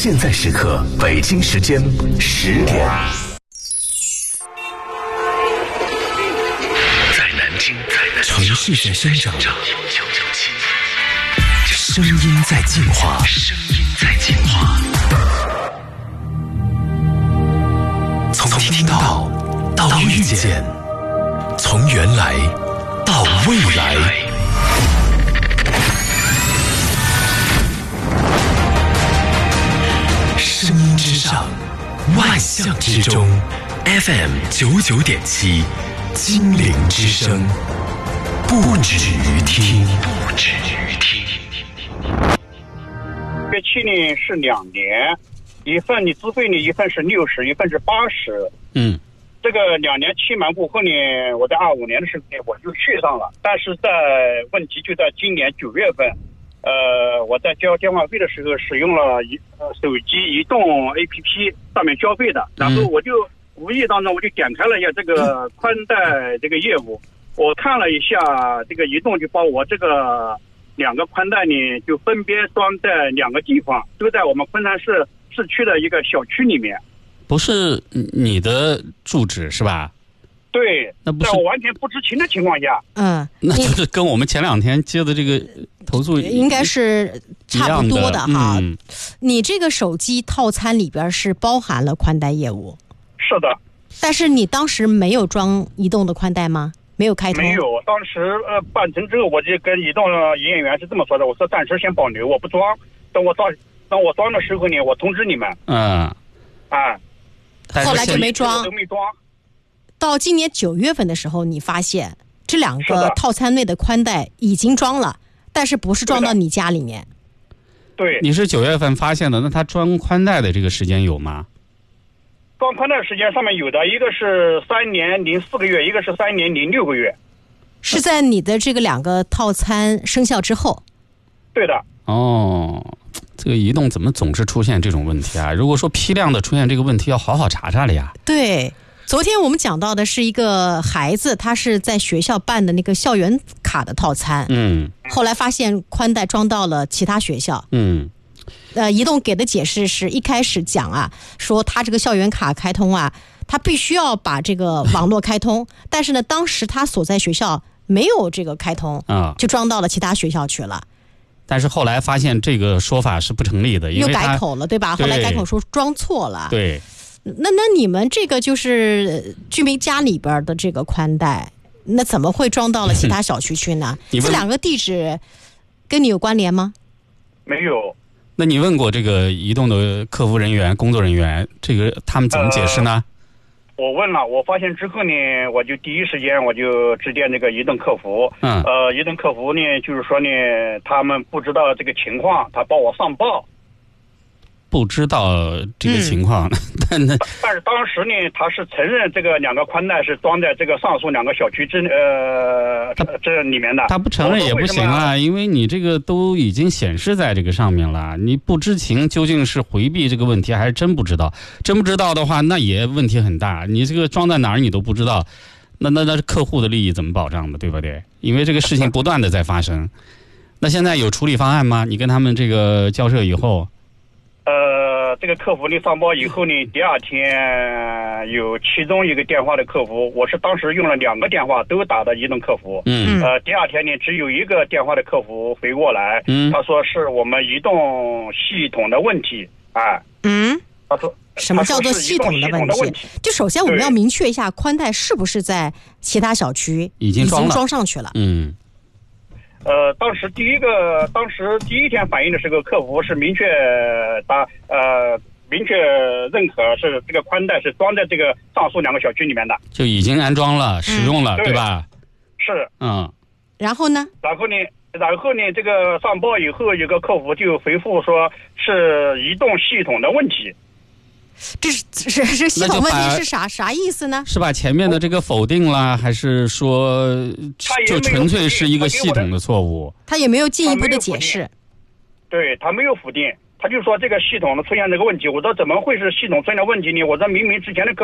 现在时刻，北京时间10点。在南京，城市在生长，声音在进化，从听到遇见，从原来到未来。声音之上，万象之中 ，FM 99.7，精灵之声，不止于听。 约期呢是2年，一份你资费呢，一份是60，一份是80。这个2年期满过后呢，我在25年的时候呢，我就续上了。但是问题就在今年9月份，我在交电话费的时候使用了手机移动 APP 上面交费的，然后我就无意当中我就点开了一下这个宽带这个业务，我看了一下这个移动就把我这个2个宽带呢就分别装在2个地方，都在我们昆山市市区的一个小区里面。 不是你的住址是吧？ 对， 那不是在我完全不知情的情况下。 那就是跟我们前2天接的这个投诉应该是差不多的哈。你这个手机套餐里边是包含了宽带业务？ 是的。 但是你当时没有装移动的宽带吗？没有开通？ 没有，当时办成之后，我就跟移动营业员是这么说的，我说暂时先保留，我不装，等我装的时候呢，我通知你们。 后来就没装。 都没装。 到今年9月份的时候，你发现这2个套餐内的宽带已经装了，但是不是装到你家里面？ 对。 你是9月份发现的，那他装宽带的这个时间有吗？ 装宽带时间上面有的，一个是3年零4个月，一个是3年零6个月。 是在你的这个2个套餐生效之后？ 对的。 这个移动怎么总是出现这种问题啊？如果说批量的出现这个问题，要好好查查了呀。 对，昨天我们讲到的是一个孩子，他是在学校办的那个校园卡的套餐，后来发现宽带装到了其他学校，移动给的解释是一开始讲啊，说他这个校园卡开通啊，他必须要把这个网络开通，但是呢，当时他所在学校没有这个开通，就装到了其他学校去了。 但是后来发现这个说法是不成立的，因为又改口了，对吧？后来改口说装错了。 对。 那你们这个就是居民家里边的这个宽带，那怎么会装到了其他小区去呢？这2个地址跟你有关联吗？ 没有。 那你问过这个移动的客服人员、工作人员，这个他们怎么解释呢？ 我问了，我发现之后呢，我就第一时间我就致电这个移动客服。移动客服呢，就是说呢，他们不知道这个情况，他帮我上报。 不知道这个情况，但是当时呢，他是承认这个2个宽带是装在这个上述2个小区这里面的。他不承认也不行啊，因为你这个都已经显示在这个上面了，你不知情究竟是回避这个问题还是真不知道？真不知道的话，那也问题很大。你这个装在哪儿你都不知道，那客户的利益怎么保障的，对不对？因为这个事情不断的在发生。那现在有处理方案吗？你跟他们这个交涉以后？ 这个客服呢上报以后呢，第2天有其中一个电话的客服，我是当时用了2个电话都打的移动客服。第2天呢，只有一个电话的客服回过来，他说是我们移动系统的问题。他说什么叫做系统的问题？就首先我们要明确一下，宽带是不是在其他小区已经装上去了？ 当时第一天反映的时候，客服是明确认可是这个宽带是装在这个上述2个小区里面的， 就已经安装了、使用了，对吧？ 是。 然后呢， 这个上报以后，有个客服就回复说是移动系统的问题。 这系统问题是啥意思呢？ 是把前面的这个否定了，还是说就纯粹是一个系统的错误？ 他也没有进一步的解释。 对，他没有否定，他就说这个系统出现这个问题。我说怎么会是系统出现问题呢？我说明明之前的客